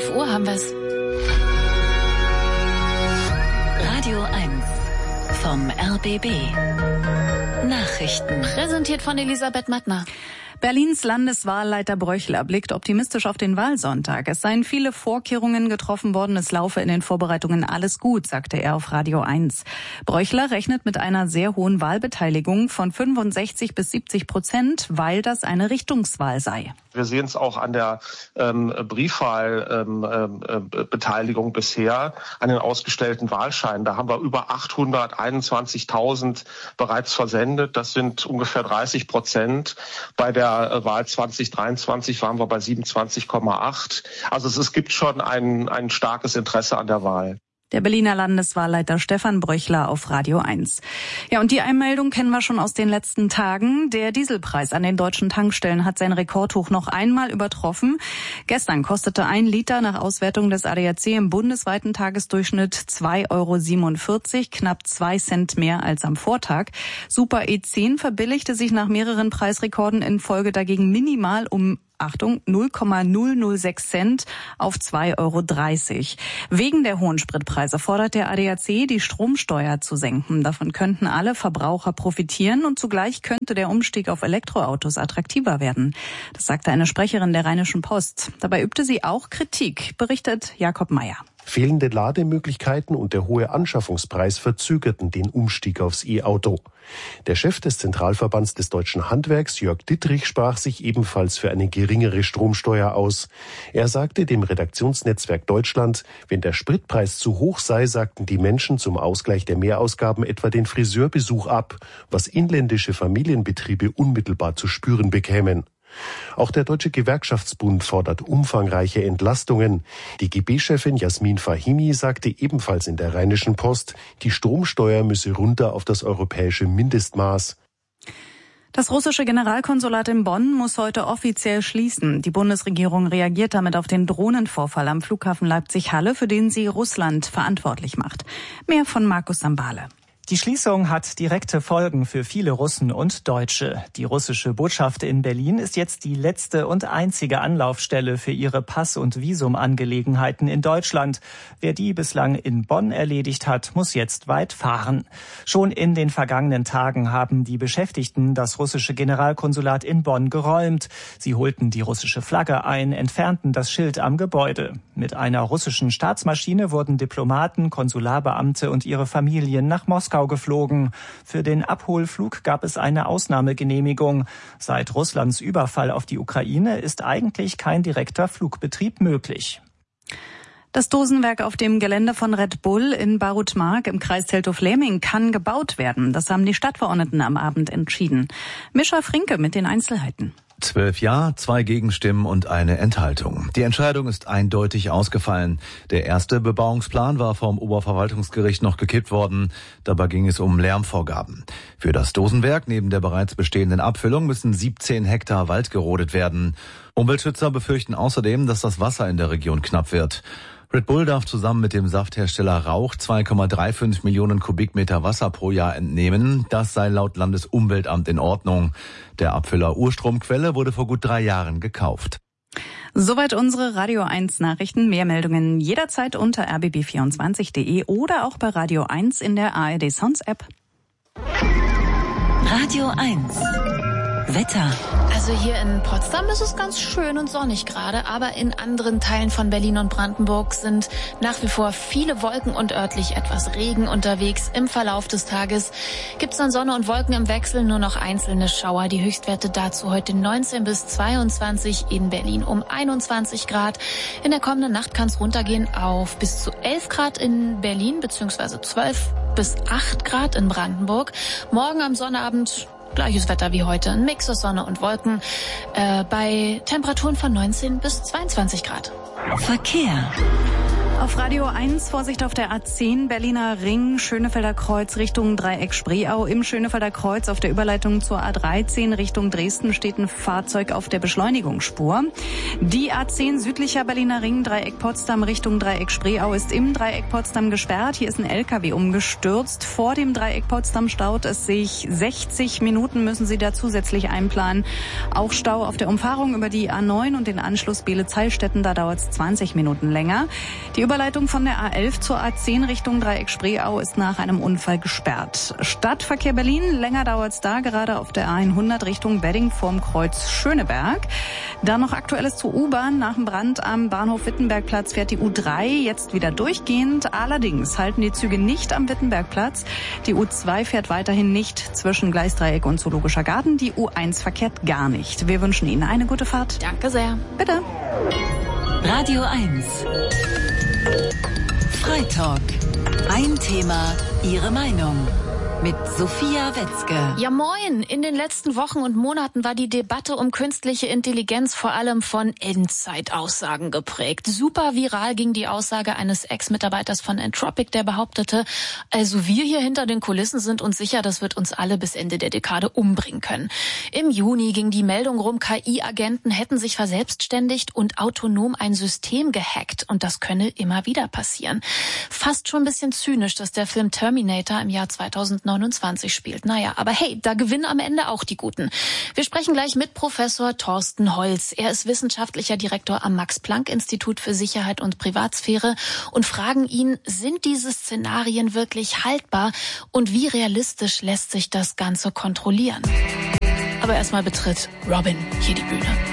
11 Uhr haben wir's. Radio 1 vom RBB. Nachrichten. Präsentiert von Elisabeth Mattner. Berlins Landeswahlleiter Bröchler blickt optimistisch auf den Wahlsonntag. Es seien viele Vorkehrungen getroffen worden, es laufe in den Vorbereitungen alles gut, sagte er auf Radio 1. Bröchler rechnet mit einer sehr hohen Wahlbeteiligung von 65 bis 70%, weil das eine Richtungswahl sei. Wir sehen es auch an der Briefwahlbeteiligung bisher, an den ausgestellten Wahlscheinen. Da haben wir über 821.000 bereits versendet. Das sind ungefähr 30%. Bei der Wahl 2023 waren wir bei 27,8. Also es gibt schon ein starkes Interesse an der Wahl. Der Berliner Landeswahlleiter Stefan Bröchler auf Radio 1. Ja, und die Einmeldung kennen wir schon aus den letzten Tagen. Der Dieselpreis an den deutschen Tankstellen hat sein Rekordhoch noch einmal übertroffen. Gestern kostete 1 Liter nach Auswertung des ADAC im bundesweiten Tagesdurchschnitt 2,47 €, knapp 2 Cent mehr als am Vortag. Super E10 verbilligte sich nach mehreren Preisrekorden in Folge dagegen minimal um 0,006 Cent auf 2,30 €. Wegen der hohen Spritpreise fordert der ADAC, die Stromsteuer zu senken. Davon könnten alle Verbraucher profitieren und zugleich könnte der Umstieg auf Elektroautos attraktiver werden. Das sagte eine Sprecherin der Rheinischen Post. Dabei übte sie auch Kritik, berichtet Jakob Meyer. Fehlende Lademöglichkeiten und der hohe Anschaffungspreis verzögerten den Umstieg aufs E-Auto. Der Chef des Zentralverbands des deutschen Handwerks, Jörg Dittrich, sprach sich ebenfalls für eine geringere Stromsteuer aus. Er sagte dem Redaktionsnetzwerk Deutschland, wenn der Spritpreis zu hoch sei, sagten die Menschen zum Ausgleich der Mehrausgaben etwa den Friseurbesuch ab, was inländische Familienbetriebe unmittelbar zu spüren bekämen. Auch der Deutsche Gewerkschaftsbund fordert umfangreiche Entlastungen. Die GB-Chefin Jasmin Fahimi sagte ebenfalls in der Rheinischen Post, die Stromsteuer müsse runter auf das europäische Mindestmaß. Das russische Generalkonsulat in Bonn muss heute offiziell schließen. Die Bundesregierung reagiert damit auf den Drohnenvorfall am Flughafen Leipzig-Halle, für den sie Russland verantwortlich macht. Mehr von Markus Sambale. Die Schließung hat direkte Folgen für viele Russen und Deutsche. Die russische Botschaft in Berlin ist jetzt die letzte und einzige Anlaufstelle für ihre Pass- und Visumangelegenheiten in Deutschland. Wer die bislang in Bonn erledigt hat, muss jetzt weit fahren. Schon in den vergangenen Tagen haben die Beschäftigten das russische Generalkonsulat in Bonn geräumt. Sie holten die russische Flagge ein, entfernten das Schild am Gebäude. Mit einer russischen Staatsmaschine wurden Diplomaten, Konsularbeamte und ihre Familien nach Moskau geflogen. Für den Abholflug gab es eine Ausnahmegenehmigung. Seit Russlands Überfall auf die Ukraine ist eigentlich kein direkter Flugbetrieb möglich. Das Dosenwerk auf dem Gelände von Red Bull in Barutmark im Kreis Teltow-Fläming kann gebaut werden. Das haben die Stadtverordneten am Abend entschieden. Mischa Frinke mit den Einzelheiten. 12 Ja, 2 Gegenstimmen und eine Enthaltung. Die Entscheidung ist eindeutig ausgefallen. Der erste Bebauungsplan war vom Oberverwaltungsgericht noch gekippt worden. Dabei ging es um Lärmvorgaben. Für das Dosenwerk neben der bereits bestehenden Abfüllung müssen 17 Hektar Wald gerodet werden. Umweltschützer befürchten außerdem, dass das Wasser in der Region knapp wird. Red Bull darf zusammen mit dem Safthersteller Rauch 2,35 Millionen Kubikmeter Wasser pro Jahr entnehmen. Das sei laut Landesumweltamt in Ordnung. Der Abfüller Urstromquelle wurde vor gut 3 Jahren gekauft. Soweit unsere Radio 1 Nachrichten. Mehr Meldungen jederzeit unter rbb24.de oder auch bei Radio 1 in der ARD Sounds App. Radio 1 Wetter. Also hier in Potsdam ist es ganz schön und sonnig gerade, aber in anderen Teilen von Berlin und Brandenburg sind nach wie vor viele Wolken und örtlich etwas Regen unterwegs. Im Verlauf des Tages gibt es dann Sonne und Wolken im Wechsel, nur noch einzelne Schauer. Die Höchstwerte dazu heute 19 bis 22, in Berlin um 21 Grad. In der kommenden Nacht kann es runtergehen auf bis zu 11 Grad in Berlin, beziehungsweise 12 bis 8 Grad in Brandenburg. Morgen am Sonnabend gleiches Wetter wie heute, ein Mix aus Sonne und Wolken, bei Temperaturen von 19 bis 22 Grad. Verkehr. Auf Radio 1 Vorsicht auf der A10 Berliner Ring, Schönefelder Kreuz Richtung Dreieck Spreeau. Im Schönefelder Kreuz auf der Überleitung zur A13 Richtung Dresden steht ein Fahrzeug auf der Beschleunigungsspur. Die A10 südlicher Berliner Ring, Dreieck Potsdam Richtung Dreieck Spreeau ist im Dreieck Potsdam gesperrt. Hier ist ein LKW umgestürzt. Vor dem Dreieck Potsdam staut es sich 60 Minuten, müssen Sie da zusätzlich einplanen. Auch Stau auf der Umfahrung über die A9 und den Anschluss Beele-Zeilstätten, da dauert es 20 Minuten länger. Die Überleitung von der A11 zur A10 Richtung Dreieck Spreeau ist nach einem Unfall gesperrt. Stadtverkehr Berlin, länger dauert es da, gerade auf der A100 Richtung Wedding vorm Kreuz Schöneberg. Dann noch Aktuelles zur U-Bahn. Nach dem Brand am Bahnhof Wittenbergplatz fährt die U3 jetzt wieder durchgehend. Allerdings halten die Züge nicht am Wittenbergplatz. Die U2 fährt weiterhin nicht zwischen Gleisdreieck und Zoologischer Garten. Die U1 verkehrt gar nicht. Wir wünschen Ihnen eine gute Fahrt. Danke sehr. Bitte. Radio 1. Freitalk. Ein Thema, Ihre Meinung. Mit Sophia Wetzke. Ja moin, in den letzten Wochen und Monaten war die Debatte um künstliche Intelligenz vor allem von Endzeitaussagen geprägt. Super viral ging die Aussage eines Ex-Mitarbeiters von Anthropic, der behauptete, also wir hier hinter den Kulissen sind uns sicher, das wird uns alle bis Ende der Dekade umbringen können. Im Juni ging die Meldung rum, KI-Agenten hätten sich verselbstständigt und autonom ein System gehackt und das könne immer wieder passieren. Fast schon ein bisschen zynisch, dass der Film Terminator im Jahr 2029 spielt. Naja, aber hey, da gewinnen am Ende auch die Guten. Wir sprechen gleich mit Professor Thorsten Holz. Er ist wissenschaftlicher Direktor am Max-Planck-Institut für Sicherheit und Privatsphäre und fragen ihn, sind diese Szenarien wirklich haltbar und wie realistisch lässt sich das Ganze kontrollieren? Aber erstmal betritt Robin hier die Bühne.